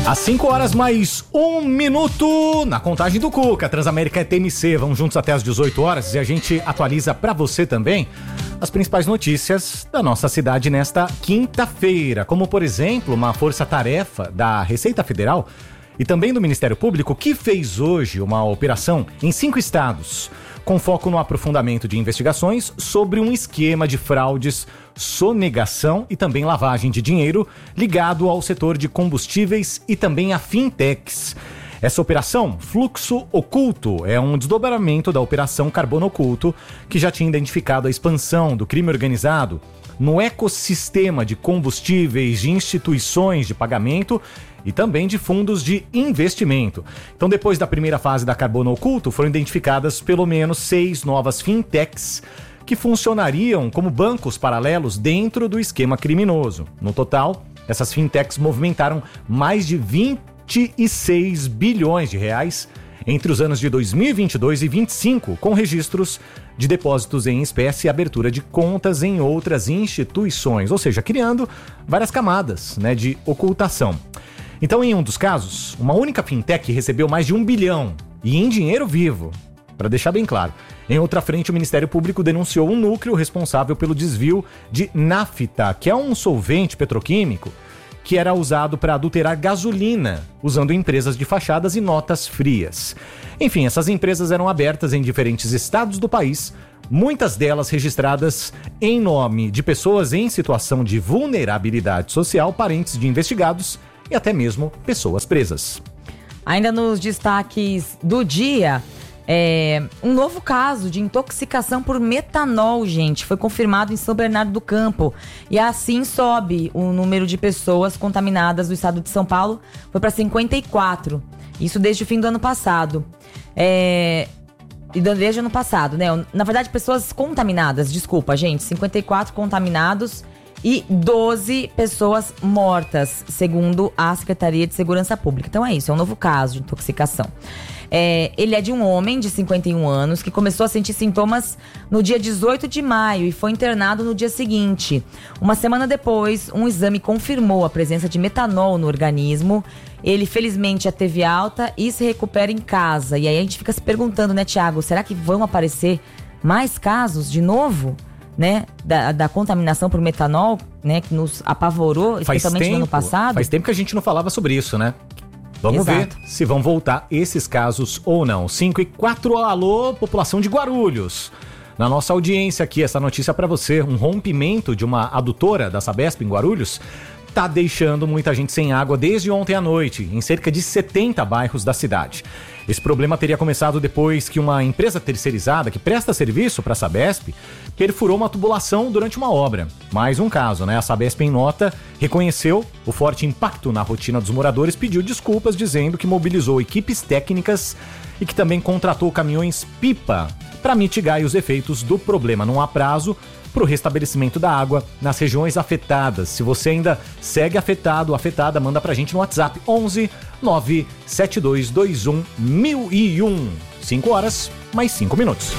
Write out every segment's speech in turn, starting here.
Às 5 horas mais 1 minuto na contagem do Cuca. Transamérica é TMC. Vamos juntos até às 18 horas e a gente atualiza pra você também as principais notícias da nossa cidade nesta quinta-feira. Como, por exemplo, uma força-tarefa da Receita Federal e também do Ministério Público que fez hoje uma operação em 5 estados com foco no aprofundamento de investigações sobre um esquema de fraudes, sonegação e também lavagem de dinheiro ligado ao setor de combustíveis e também a fintechs. Essa operação, Fluxo Oculto, é um desdobramento da Operação Carbono Oculto, que já tinha identificado a expansão do crime organizado no ecossistema de combustíveis, de instituições de pagamento e também de fundos de investimento. Então, depois da primeira fase da Carbono Oculto, foram identificadas pelo menos 6 novas fintechs que funcionariam como bancos paralelos dentro do esquema criminoso. No total, essas fintechs movimentaram mais de 26 bilhões de reais entre os anos de 2022 e 2025, com registros de depósitos em espécie e abertura de contas em outras instituições, ou seja, criando várias camadas, de ocultação. Então, em um dos casos, uma única fintech recebeu mais de 1 bilhão e em dinheiro vivo. Para deixar bem claro, em outra frente, o Ministério Público denunciou um núcleo responsável pelo desvio de nafta, que é um solvente petroquímico que era usado para adulterar gasolina, usando empresas de fachadas e notas frias. Enfim, essas empresas eram abertas em diferentes estados do país, muitas delas registradas em nome de pessoas em situação de vulnerabilidade social, parentes de investigados e até mesmo pessoas presas. Ainda nos destaques do dia, um novo caso de intoxicação por metanol, gente, foi confirmado em São Bernardo do Campo. E assim sobe o número de pessoas contaminadas do estado de São Paulo, foi para 54. Isso desde o fim do ano passado. Desde o ano passado, Na verdade, pessoas contaminadas, 54 contaminados e 12 pessoas mortas, segundo a Secretaria de Segurança Pública. Então é isso, é um novo caso de intoxicação. Ele é de um homem de 51 anos que começou a sentir sintomas no dia 18 de maio e foi internado no dia seguinte. Uma semana depois, um exame confirmou a presença de metanol no organismo. Ele, felizmente, já teve alta e se recupera em casa. E aí a gente fica se perguntando, Thiago, será que vão aparecer mais casos de novo? Da contaminação por metanol, que nos apavorou, especialmente no ano passado. Faz tempo que a gente não falava sobre isso, Vamos ver se vão voltar esses casos ou não. 5:04, alô, população de Guarulhos. Na nossa audiência aqui, essa notícia para você, um rompimento de uma adutora da Sabesp em Guarulhos tá deixando muita gente sem água desde ontem à noite, em cerca de 70 bairros da cidade. Esse problema teria começado depois que uma empresa terceirizada que presta serviço para a Sabesp perfurou uma tubulação durante uma obra. Mais um caso, A Sabesp, em nota, reconheceu o forte impacto na rotina dos moradores, pediu desculpas dizendo que mobilizou equipes técnicas e que também contratou caminhões-pipa para mitigar os efeitos do problema. Não há prazo para o restabelecimento da água nas regiões afetadas. Se você ainda segue afetado ou afetada, manda pra gente no WhatsApp 11 97221 1001. 5 horas, mais 5 minutos.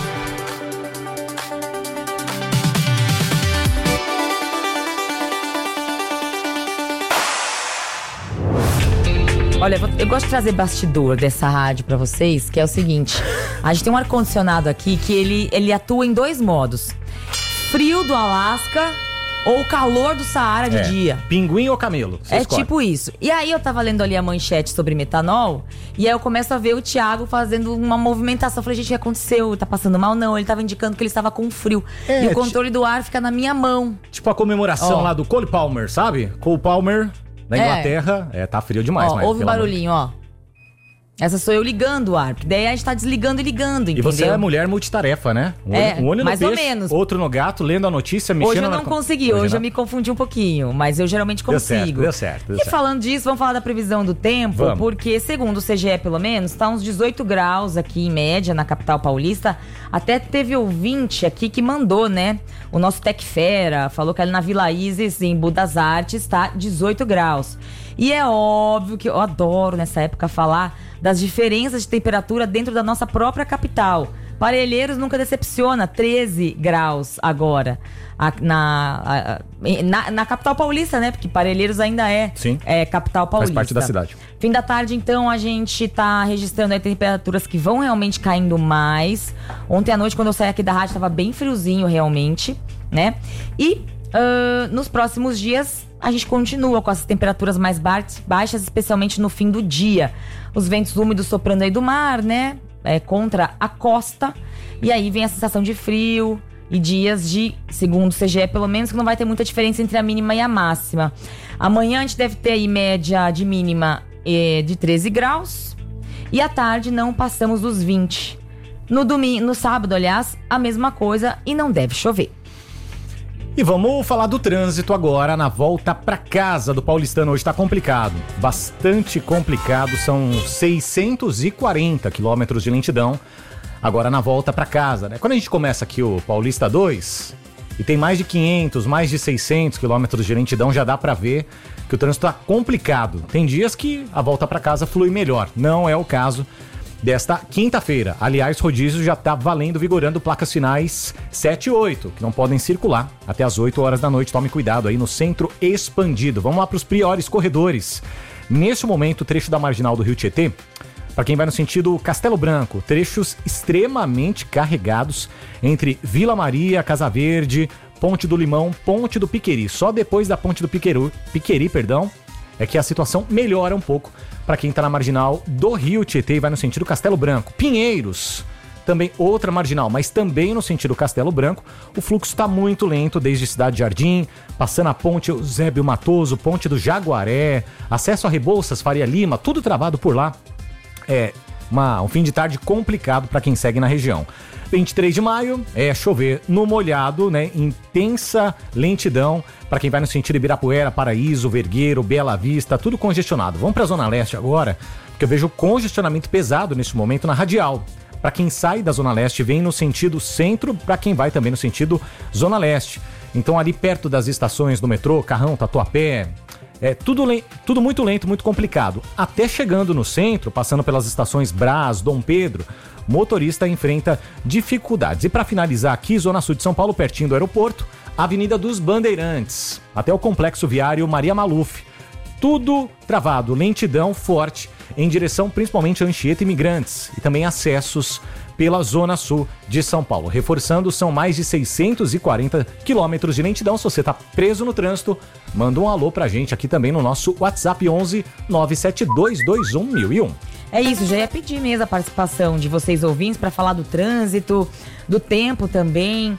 Olha, eu gosto de trazer bastidor dessa rádio pra vocês, que é o seguinte: a gente tem um ar-condicionado aqui que ele atua em 2 modos. Frio do Alasca ou calor do Saara de dia. Pinguim ou camelo? Tipo isso. E aí eu tava lendo ali a manchete sobre metanol, e aí eu começo a ver o Thiago fazendo uma movimentação. Eu falei, gente, o que aconteceu? Tá passando mal? Não, ele tava indicando que ele estava com frio. E o controle do ar fica na minha mão. Tipo a comemoração lá do Cole Palmer, sabe? Cole Palmer, da Inglaterra. Tá frio demais. Ouve o barulhinho, Essa sou eu ligando o ar, porque daí a gente tá desligando e ligando, entendeu? E você é mulher multitarefa, Um olho no mais peixe, ou menos. Outro no gato, lendo a notícia, mexendo Hoje eu não consegui, hoje eu me confundi um pouquinho, mas eu geralmente consigo. Deu certo. E falando disso, vamos falar da previsão do tempo, porque segundo o CGE, pelo menos, tá uns 18 graus aqui em média na capital paulista. Até teve ouvinte aqui que mandou, o nosso Tecfera, falou que ali na Vila Isis, em Budas Artes, tá 18 graus. E é óbvio que eu adoro nessa época falar das diferenças de temperatura dentro da nossa própria capital. Parelheiros nunca decepciona, 13 graus agora. Na capital paulista, né? Porque Parelheiros ainda é capital paulista. Faz parte da cidade. Fim da tarde, então, a gente tá registrando aí temperaturas que vão realmente caindo mais. Ontem à noite, quando eu saí aqui da rádio, tava bem friozinho realmente, né? E nos próximos dias, a gente continua com essas temperaturas mais baixas, especialmente no fim do dia. Os ventos úmidos soprando aí do mar, né? Contra a costa. E aí vem a sensação de frio e dias de, segundo o CGE, pelo menos, que não vai ter muita diferença entre a mínima e a máxima. Amanhã a gente deve ter aí média de mínima de 13 graus. E à tarde não passamos dos 20. No sábado, aliás, a mesma coisa e não deve chover. E vamos falar do trânsito agora na volta para casa do paulistano. Hoje tá complicado, bastante complicado, são 640 quilômetros de lentidão agora na volta para casa, né? Quando a gente começa aqui o Paulista 2 e tem mais de 500, mais de 600 quilômetros de lentidão, já dá para ver que o trânsito tá complicado. Tem dias que a volta para casa flui melhor, não é o caso desta quinta-feira. Aliás, rodízio já está valendo, vigorando placas finais 7 e 8, que não podem circular até as 8 horas da noite. Tome cuidado aí no centro expandido. Vamos lá para os piores corredores. Neste momento, o trecho da Marginal do Rio Tietê, para quem vai no sentido Castelo Branco, trechos extremamente carregados entre Vila Maria, Casa Verde, Ponte do Limão, Ponte do Piqueri. Só depois da Ponte do Piqueri, é que a situação melhora um pouco para quem está na Marginal do Rio Tietê e vai no sentido Castelo Branco. Pinheiros, também outra marginal, mas também no sentido Castelo Branco, o fluxo está muito lento desde Cidade Jardim, passando a Ponte Eusébio Matoso, Ponte do Jaguaré, acesso a Rebouças, Faria Lima, tudo travado por lá. Um fim de tarde complicado para quem segue na região. 23 de maio, chover no molhado, né? Intensa lentidão para quem vai no sentido Ibirapuera, Paraíso, Vergueiro, Bela Vista, tudo congestionado. Vamos para a Zona Leste agora, porque eu vejo congestionamento pesado neste momento na Radial. Para quem sai da Zona Leste, vem no sentido centro, para quem vai também no sentido Zona Leste. Então ali perto das estações do metrô, Carrão, Tatuapé, tudo muito lento, muito complicado. Até chegando no centro, passando pelas estações Brás, Dom Pedro, motorista enfrenta dificuldades. E para finalizar aqui, Zona Sul de São Paulo, pertinho do aeroporto, Avenida dos Bandeirantes, até o Complexo Viário Maria Maluf. Tudo travado, lentidão forte, em direção principalmente a Anchieta e Imigrantes, e também acessos pela Zona Sul de São Paulo. Reforçando, são mais de 640 quilômetros de lentidão. Se você está preso no trânsito, manda um alô pra gente aqui também no nosso WhatsApp 11 97221 1001. É isso, já ia pedir mesmo a participação de vocês ouvintes para falar do trânsito, do tempo também.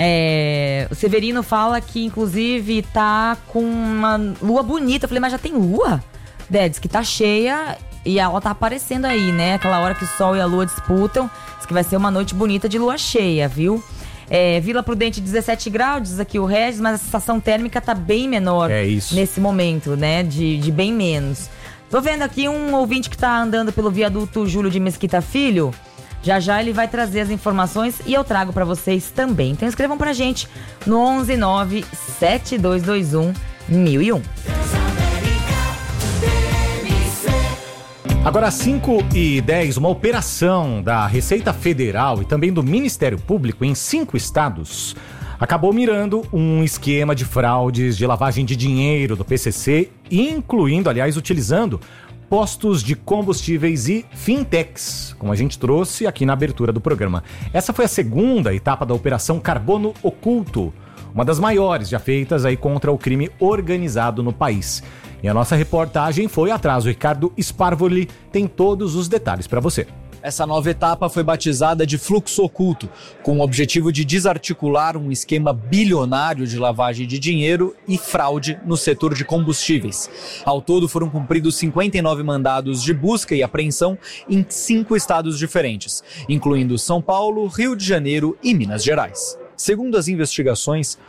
O Severino fala que, inclusive, tá com uma lua bonita. Eu falei, mas já tem lua? Diz que tá cheia e ela tá aparecendo aí, né? Aquela hora que o sol e a lua disputam. Diz que vai ser uma noite bonita de lua cheia, viu? Vila Prudente, 17 graus, diz aqui o Regis, mas a sensação térmica tá bem menor nesse momento, né? De bem menos. Tô vendo aqui um ouvinte que tá andando pelo viaduto Júlio de Mesquita Filho. Já ele vai trazer as informações e eu trago pra vocês também. Então escrevam pra gente no 11 7221 1001. Agora, às 5h10, uma operação da Receita Federal e também do Ministério Público em 5 estados acabou mirando um esquema de fraudes de lavagem de dinheiro do PCC, incluindo, aliás, utilizando postos de combustíveis e fintechs, como a gente trouxe aqui na abertura do programa. Essa foi a segunda etapa da Operação Carbono Oculto, uma das maiores já feitas aí contra o crime organizado no país. E a nossa reportagem foi atrás. O Ricardo Sparvoli tem todos os detalhes para você. Essa nova etapa foi batizada de Fluxo Oculto, com o objetivo de desarticular um esquema bilionário de lavagem de dinheiro e fraude no setor de combustíveis. Ao todo, foram cumpridos 59 mandados de busca e apreensão em 5 estados diferentes, incluindo São Paulo, Rio de Janeiro e Minas Gerais. Segundo as investigações,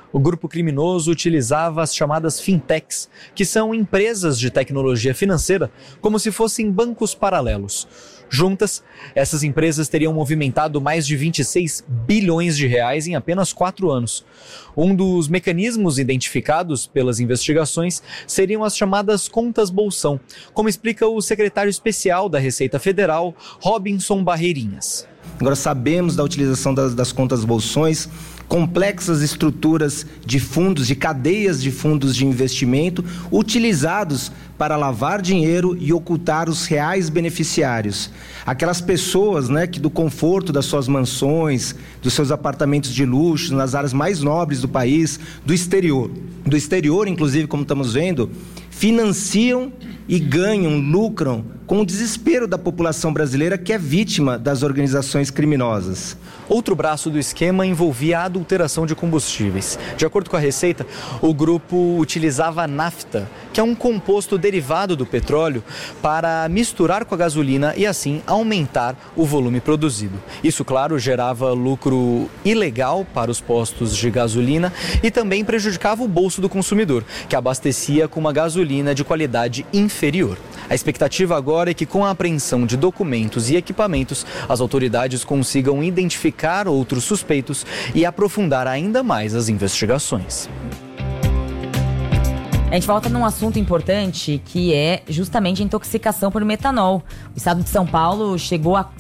O grupo criminoso utilizava as chamadas fintechs, que são empresas de tecnologia financeira, como se fossem bancos paralelos. Juntas, essas empresas teriam movimentado mais de 26 bilhões de reais em apenas 4 anos. Um dos mecanismos identificados pelas investigações seriam as chamadas contas bolsão, como explica o secretário especial da Receita Federal, Robinson Barreirinhas. Agora sabemos da utilização das contas bolsões, complexas estruturas de fundos, de cadeias de fundos de investimento, utilizados para lavar dinheiro e ocultar os reais beneficiários. Aquelas pessoas, que do conforto das suas mansões, dos seus apartamentos de luxo, nas áreas mais nobres do país, do exterior, inclusive, como estamos vendo, financiam e ganham, lucram com o desespero da população brasileira que é vítima das organizações criminosas. Outro braço do esquema envolvia a adulteração de combustíveis. De acordo com a Receita, o grupo utilizava a nafta, que é um composto derivado do petróleo, para misturar com a gasolina e assim aumentar o volume produzido. Isso, claro, gerava lucro ilegal para os postos de gasolina e também prejudicava o bolso do consumidor, que abastecia com uma gasolina de qualidade inferior. A expectativa agora é que, com a apreensão de documentos e equipamentos, as autoridades consigam identificar outros suspeitos e aprofundar ainda mais as investigações. A gente volta num assunto importante, que é justamente a intoxicação por metanol. O estado de São Paulo chegou a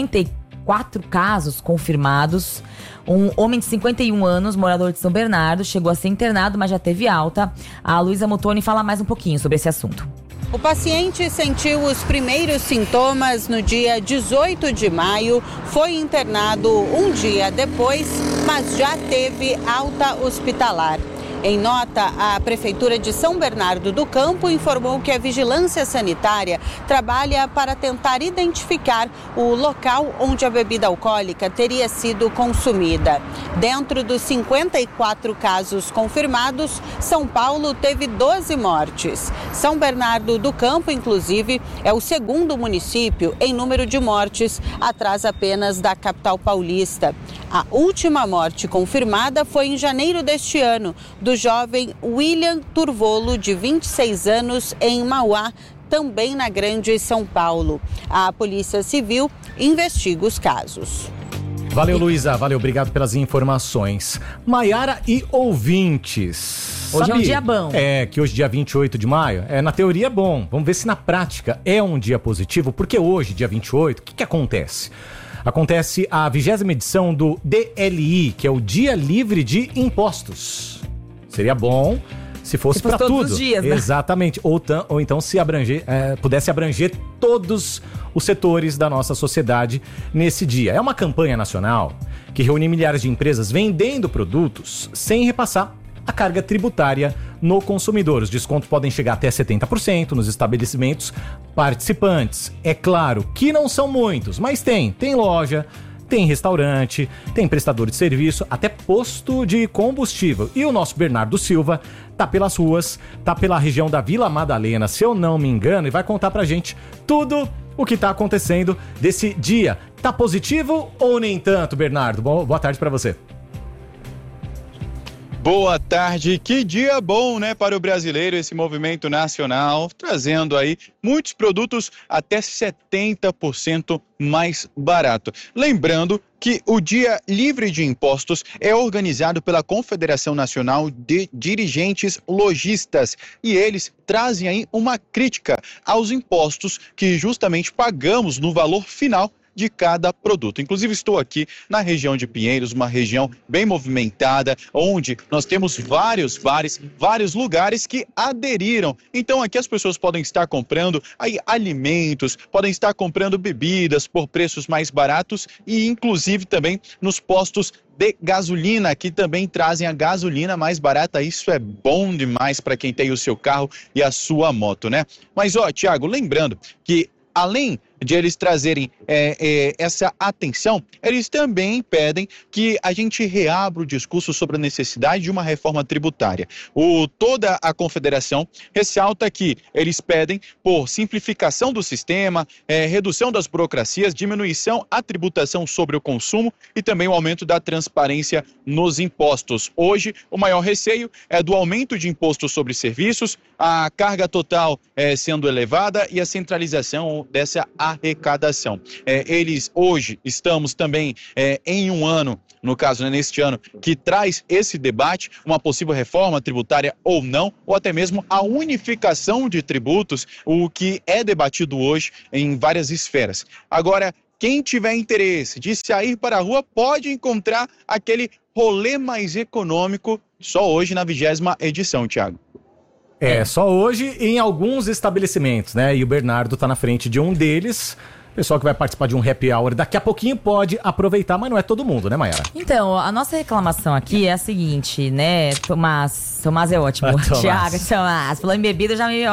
54 casos confirmados. Um homem de 51 anos, morador de São Bernardo, chegou a ser internado, mas já teve alta. A Luísa Mutoni fala mais um pouquinho sobre esse assunto. O paciente sentiu os primeiros sintomas no dia 18 de maio, foi internado um dia depois, mas já teve alta hospitalar. Em nota, a Prefeitura de São Bernardo do Campo informou que a Vigilância Sanitária trabalha para tentar identificar o local onde a bebida alcoólica teria sido consumida. Dentro dos 54 casos confirmados, São Paulo teve 12 mortes. São Bernardo do Campo, inclusive, é o segundo município em número de mortes, atrás apenas da capital paulista. A última morte confirmada foi em janeiro deste ano, do jovem William Turvolo, de 26 anos, em Mauá, também na Grande São Paulo. A Polícia Civil investiga os casos. Valeu, Luísa. Valeu, obrigado pelas informações. Maiara e ouvintes. Hoje é um dia bom. Que hoje, dia 28 de maio, na teoria é bom. Vamos ver se na prática é um dia positivo, porque hoje, dia 28, o que acontece? Acontece a 20ª edição do DLI, que é o Dia Livre de Impostos. Seria bom se fosse para tudo. Os dias, né? Exatamente. Ou então se pudesse abranger todos os setores da nossa sociedade nesse dia. É uma campanha nacional que reúne milhares de empresas vendendo produtos sem repassar a carga tributária no consumidor. Os descontos podem chegar até 70% nos estabelecimentos participantes. É claro que não são muitos, mas tem loja, tem restaurante, tem prestador de serviço, até posto de combustível. E o nosso Bernardo Silva tá pelas ruas, tá pela região da Vila Madalena, se eu não me engano, e vai contar pra gente tudo o que tá acontecendo desse dia. Tá positivo ou nem tanto, Bernardo? Boa tarde pra você. Boa tarde, que dia bom, para o brasileiro, esse movimento nacional, trazendo aí muitos produtos até 70% mais barato. Lembrando que o Dia Livre de Impostos é organizado pela Confederação Nacional de Dirigentes Lojistas e eles trazem aí uma crítica aos impostos que justamente pagamos no valor final de cada produto. Inclusive estou aqui na região de Pinheiros, uma região bem movimentada, onde nós temos vários bares, vários lugares que aderiram. Então aqui as pessoas podem estar comprando aí alimentos, podem estar comprando bebidas por preços mais baratos e inclusive também nos postos de gasolina, que também trazem a gasolina mais barata. Isso é bom demais para quem tem o seu carro e a sua moto, Mas Thiago, lembrando que além de eles trazerem essa atenção, eles também pedem que a gente reabra o discurso sobre a necessidade de uma reforma tributária. Toda a confederação ressalta que eles pedem por simplificação do sistema, redução das burocracias, diminuição à tributação sobre o consumo e também o aumento da transparência nos impostos. Hoje, o maior receio é do aumento de impostos sobre serviços, a carga total sendo elevada e a centralização dessa arrecadação. Hoje, estamos também em um ano, no caso, neste ano, que traz esse debate, uma possível reforma tributária ou não, ou até mesmo a unificação de tributos, o que é debatido hoje em várias esferas. Agora, quem tiver interesse de sair para a rua pode encontrar aquele rolê mais econômico só hoje na 20ª edição, Thiago. Só hoje em alguns estabelecimentos, né? E o Bernardo tá na frente de um deles. O pessoal que vai participar de um happy hour daqui a pouquinho pode aproveitar, mas não é todo mundo, né, Mayara? Então, a nossa reclamação aqui é a seguinte, né? Tomás é ótimo. Thiago, Tomás, falou em bebida, já me...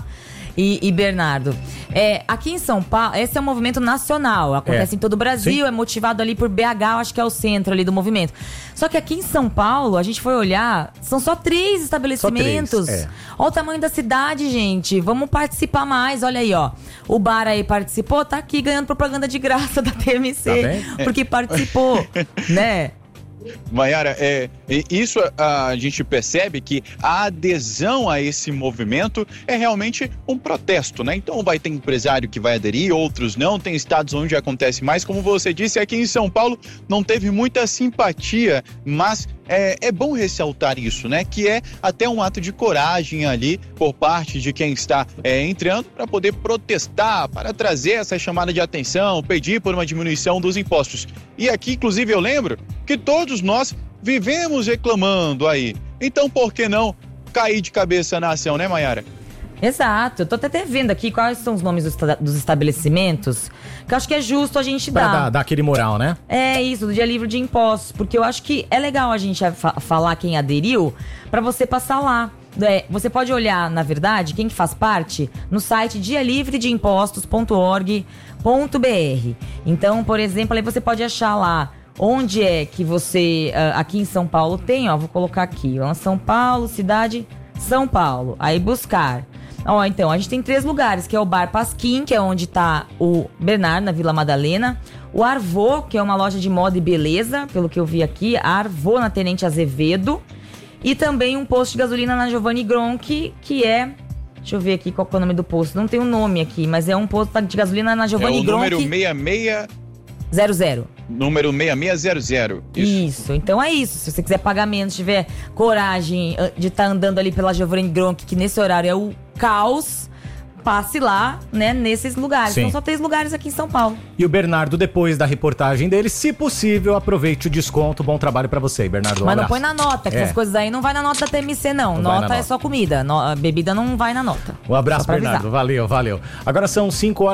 E Bernardo, aqui em São Paulo, esse é um movimento nacional, acontece em todo o Brasil, é motivado ali por BH, eu acho que é o centro ali do movimento. Só que aqui em São Paulo, a gente foi olhar, são só 3 estabelecimentos. Olha o tamanho da cidade, gente, vamos participar mais, olha aí, ó. O bar aí participou, tá aqui ganhando propaganda de graça da TMC, porque participou, né? Mayara, isso a gente percebe que a adesão a esse movimento é realmente um protesto, né? Então vai ter empresário que vai aderir, outros não, tem estados onde acontece mais, como você disse, aqui em São Paulo não teve muita simpatia, mas é bom ressaltar isso, né? Que é até um ato de coragem ali por parte de quem está entrando para poder protestar, para trazer essa chamada de atenção, pedir por uma diminuição dos impostos. E aqui, inclusive, eu lembro que todos nós vivemos reclamando aí. Então, por que não cair de cabeça na ação, né, Mayara? Exato, eu tô até vendo aqui quais são os nomes dos estabelecimentos, que eu acho que é justo a gente dar. Dar aquele moral, né? É isso, do dia livre de impostos, porque eu acho que é legal a gente falar quem aderiu, pra você passar lá. Você pode olhar, na verdade, quem que faz parte, no site dialivredeimpostos.org.br. Então, por exemplo, aí você pode achar lá onde é que você, aqui em São Paulo tem, ó, vou colocar aqui, ó, São Paulo, cidade São Paulo, aí buscar. Ó, então, a gente tem 3 lugares, que é o Bar Pasquim, que é onde tá o Bernardo, na Vila Madalena. O Arvô, que é uma loja de moda e beleza, pelo que eu vi aqui. Arvô, na Tenente Azevedo. E também um posto de gasolina na Giovanni Gronchi, que é... Deixa eu ver aqui qual é o nome do posto. Não tem um nome aqui, mas é um posto de gasolina na Giovanni Gronchi. É o número 6600. Número 6600. Isso, então é isso. Se você quiser pagar menos, tiver coragem de estar andando ali pela Giovanni Gronchi, que nesse horário é o caos, passe lá, né, nesses lugares. Sim. Então só 3 lugares aqui em São Paulo. E o Bernardo, depois da reportagem dele, se possível, aproveite o desconto. Bom trabalho pra você, Bernardo. Mas não põe na nota, que essas coisas aí não vai na nota da TMC, não. Nota é só comida. Bebida não vai na nota. Um abraço, Bernardo. Valeu. Agora são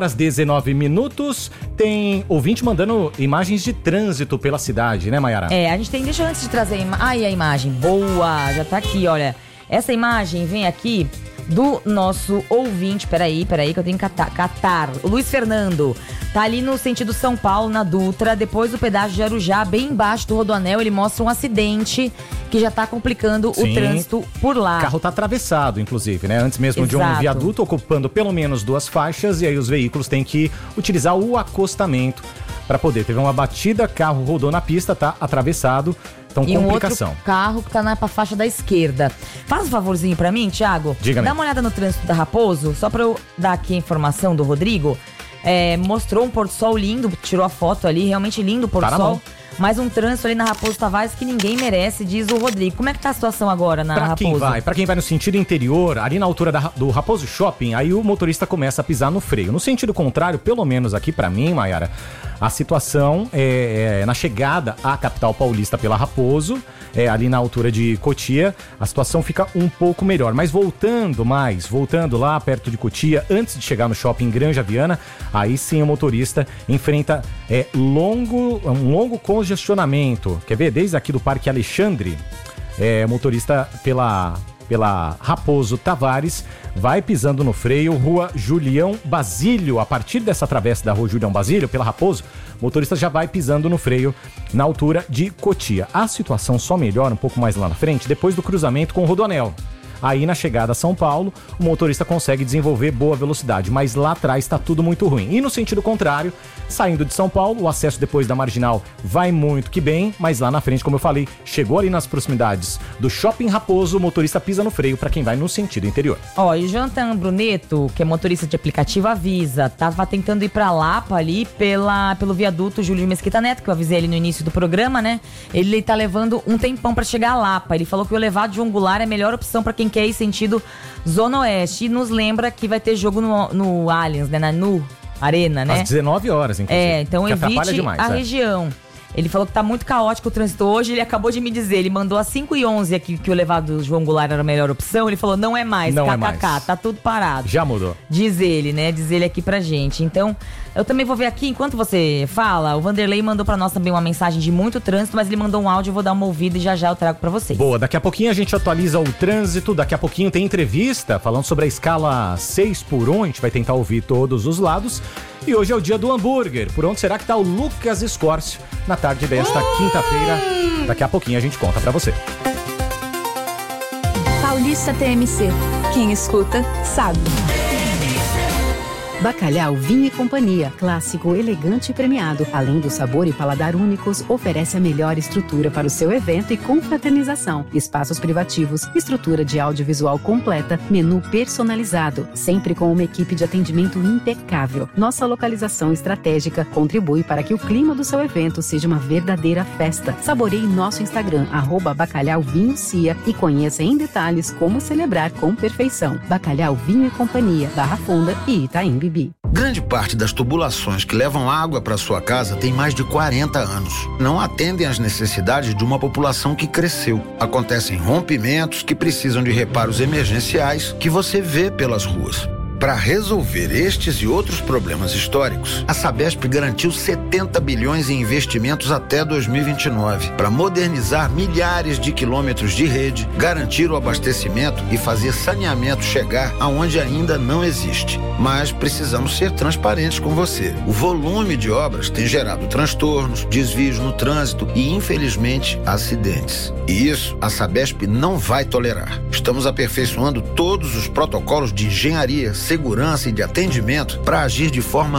5h19. Tem ouvinte mandando imagens de trânsito pela cidade, né, Mayara? A gente tem... Deixa eu antes de trazer a imagem. Boa! Já tá aqui, olha. Essa imagem vem aqui do nosso ouvinte, peraí, que eu tenho que catar. O Luiz Fernando tá ali no sentido São Paulo, na Dutra, depois do pedágio de Arujá, bem embaixo do Rodoanel, ele mostra um acidente que já tá complicando o trânsito por lá. O carro tá atravessado, inclusive, né? Antes mesmo de um viaduto, ocupando pelo menos 2 faixas, e aí os veículos têm que utilizar o acostamento para poder. Teve uma batida, carro rodou na pista, tá atravessado. Então, e complicação. Um outro carro que tá na faixa da esquerda. Faz um favorzinho pra mim, Thiago. Diga-me. Dá uma olhada no trânsito da Raposo, só pra eu dar aqui a informação do Rodrigo. Mostrou um pôr-do-sol lindo, tirou a foto ali, realmente lindo o pôr-do-sol. Mas um trânsito ali na Raposo Tavares que ninguém merece, diz o Rodrigo. Como é que tá a situação agora na Raposo? Pra quem vai no sentido interior, ali na altura do Raposo Shopping, aí o motorista começa a pisar no freio. No sentido contrário, pelo menos aqui pra mim, Mayara, a situação é na chegada à capital paulista pela Raposo, ali na altura de Cotia, a situação fica um pouco melhor. Mas voltando lá perto de Cotia, antes de chegar no shopping Granja Viana, aí sim o motorista enfrenta um longo congestionamento. Quer ver? Desde aqui do Parque Alexandre, motorista pela Raposo Tavares, vai pisando no freio, Rua Julião Basílio. A partir dessa travessa da Rua Julião Basílio, pela Raposo, o motorista já vai pisando no freio na altura de Cotia. A situação só melhora um pouco mais lá na frente, depois do cruzamento com o Rodoanel. Aí na chegada a São Paulo, o motorista consegue desenvolver boa velocidade, mas lá atrás está tudo muito ruim. E no sentido contrário, saindo de São Paulo, o acesso depois da Marginal vai muito que bem, mas lá na frente, como eu falei, chegou ali nas proximidades do Shopping Raposo, o motorista pisa no freio para quem vai no sentido interior. Ó, e o Jonathan Bruneto, que é motorista de aplicativo, avisa, tava tentando ir pra Lapa ali pelo viaduto Júlio de Mesquita Neto, que eu avisei ele no início do programa, né? Ele tá levando um tempão pra chegar a Lapa. Ele falou que o elevado João Goulart é a melhor opção pra quem quer ir sentido Zona Oeste. E nos lembra que vai ter jogo no Allianz, né? Na Nu Arena, né? Às 19 horas, inclusive. Então evite demais, a região. Ele falou que tá muito caótico o trânsito hoje. Ele acabou de me dizer, ele mandou às 5h11 aqui que o elevado João Goulart era a melhor opção. Ele falou, não é mais, não kkk, é mais. Tá tudo parado. Já mudou. Diz ele, né? Diz ele aqui pra gente. Então, eu também vou ver aqui, enquanto você fala, o Vanderlei mandou pra nós também uma mensagem de muito trânsito, mas ele mandou um áudio, eu vou dar uma ouvida e já eu trago pra vocês. Boa, daqui a pouquinho a gente atualiza o trânsito, daqui a pouquinho tem entrevista falando sobre a escala 6x1, a gente vai tentar ouvir todos os lados. E hoje é o dia do hambúrguer. Por onde será que tá o Lucas Escórcio na tarde desta quinta-feira? Daqui a pouquinho a gente conta pra você. Paulista TMC. Quem escuta, sabe. Bacalhau Vinho e Companhia, clássico, elegante e premiado. Além do sabor e paladar únicos, oferece a melhor estrutura para o seu evento e confraternização. Espaços privativos, estrutura de audiovisual completa, menu personalizado, sempre com uma equipe de atendimento impecável. Nossa localização estratégica contribui para que o clima do seu evento seja uma verdadeira festa. Saboreie nosso Instagram, @bacalhauvinhocia, e conheça em detalhes como celebrar com perfeição. Bacalhau Vinho e Companhia, Barra Funda e Itaim Bibi. Grande parte das tubulações que levam água para sua casa tem mais de 40 anos. Não atendem às necessidades de uma população que cresceu. Acontecem rompimentos que precisam de reparos emergenciais que você vê pelas ruas. Para resolver estes e outros problemas históricos, a Sabesp garantiu 70 bilhões em investimentos até 2029 para modernizar milhares de quilômetros de rede, garantir o abastecimento e fazer saneamento chegar aonde ainda não existe. Mas precisamos ser transparentes com você. O volume de obras tem gerado transtornos, desvios no trânsito e, infelizmente, acidentes. E isso a Sabesp não vai tolerar. Estamos aperfeiçoando todos os protocolos de engenharia, segurança e de atendimento para agir de forma